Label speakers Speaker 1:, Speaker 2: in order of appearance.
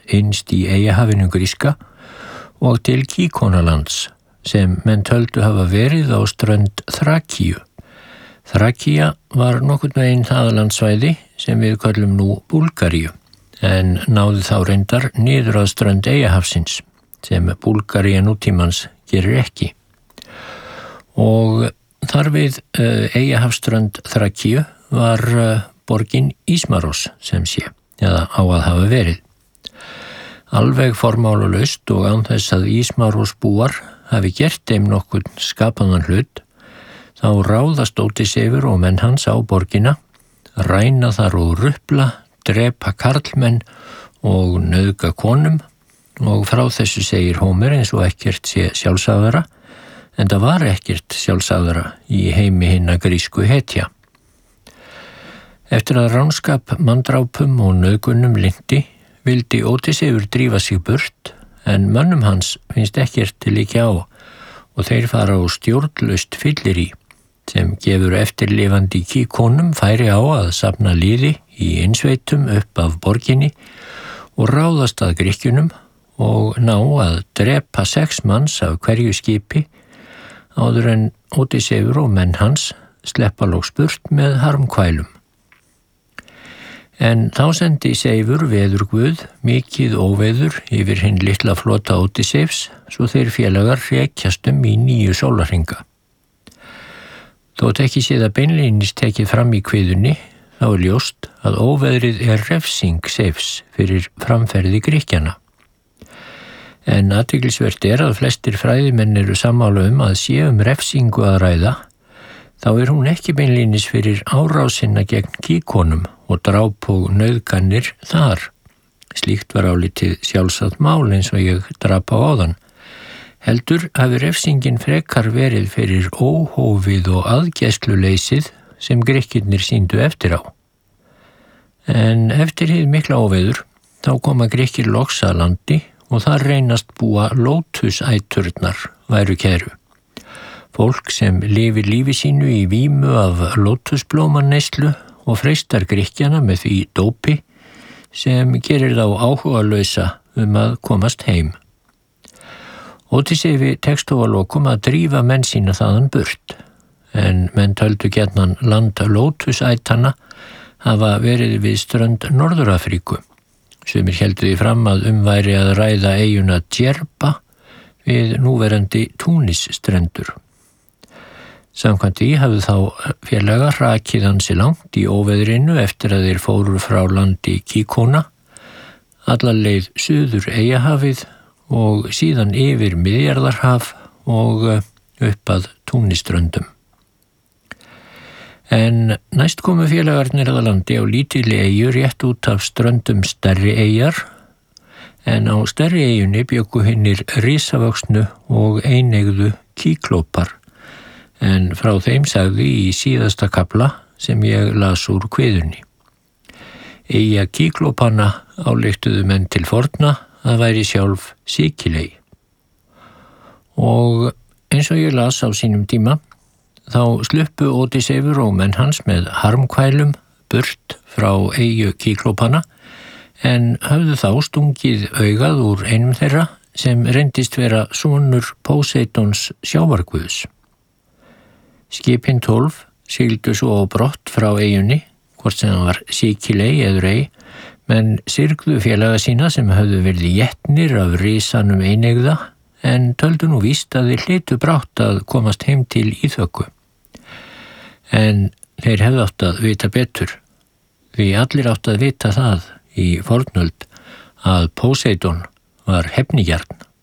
Speaker 1: innst í Eyjahafinu gríska og til Kíkonalands sem menn töldu hafa verið á strönd Þrakíu. Þrakía var nokkurn veginn það landsvæði sem við köllum nú Búlgaríu, en náði þá reyndar niður að strönd Eyjahafsins sem Búlgaría nútímans gerir ekki. Og þar við Eyjahafsströnd Þrakíu var borgin Ísmaros sem sé, eða á að hafa verið. Alveg formálalaust og án þess að Ísmaros búar hafi gert þeim nokkurn skapaðan hlut, þá ráðast Ódysseifur og menn hans á borgina, ræna þar og rupla, drepa karlmenn og nauðga konum, og frá þessu segir Hómer eins og ekkert sé sjálfsagðara, en það var ekkert sjálfsagðara í heimi hinna grísku hetja. Eftir að ránskap, manndrápum og nauðgunum linnti, vildi Ódysseifur drífa sig burt, en mönnum hans finnst ekkert líka á og þeir fara á stjórnlaust fyllirí sem gefur eftirlifandi Kíkonum færi á að safna liði í innsveitum upp af borginni og ráðast að Grikkjunum og ná að drepa 6 manns af hverju skipi áður en Ódysseifur og menn hans sleppa loks burt með harmkvælum. En þá sendi Seifur veðurguð mikið óveður yfir hinn litla flota Ódysseifs svo þeir félagar hrekjast í 9 sólarhringa. Þótt ekki sé það beinlínis tekið fram í kviðunni, þá ljóst að óveðrið refsing Seifs fyrir framferði Grikkjana. En athyglisvert að flestir fræðimenn eru sammála að sé refsingu að ræða, þá hún ekki beinlínis fyrir árásina gegn Kíkonum og dráp og nauðganir þar. Slíkt var álitið sjálfsagt mál eins og ég drap á áðan. Heldur hafi refsingin frekar verið fyrir óhófið og aðgæsluleysið sem Grikkirnir sýndu eftir á. En eftir hið mikla óveður, þá koma Grikkir loks að landi og þar reynast búa lótusæturnar væru kæru. Fólk sem lifir lífi sínu í vímu af lótusblómaneyslu og freistar Grikkjana með því dópi sem gerir þá áhugalausa að komast heim. Ódysseifur tekst þó að lokum að drífa menn sína þaðan burt, en menn töldu gjarnan land lótusætana hafa verið við strönd Norður-Afríku. Sumir héldu því fram að væri að ræða eyjuna Djerba við núverandi Túnisstrendur. Samkvæmt því hafði þá félaga hrakið ansi langt í óveðrinu eftir að þeir fóru frá landi Kíkona, alla leið suður Eyjahafið og síðan yfir Miðjarðarhaf og upp að Túnisströndum. En næst komu félagarnir að landi á lítilli eyju rétt út af ströndum stærri eyjar, en á stærri eyjunni bjuggu hinnir risavöxnu og eineygðu Kíklópar, en frá þeim sagði í síðasta kafla sem ég las úr kviðunni. Eyja Kíklópanna ályktuðu menn til forna að væri sjálf Sikiley. Og eins og ég las á sínum tíma, þá sluppu Ódysseifur og menn hans með harmkvælum burt frá eyju Kíklópanna, en höfðu þá stungið augað úr einum þeirra sem reyndist vera sonur Póseidons sjávarguðs. Skipin 12 sigldu svo á brott frá eyjunni, hvort sem það var Sikiley eður ei, menn syrgðu félaga sína sem höfðu verið étnir af risanum eineygða, en töldu nú víst að þeir hlytu brátt að komast heim til Íþöku. En þeir hefðu átt að vita betur, því allir átt að vita það í fornöld að Póseidon var hefnigjarn.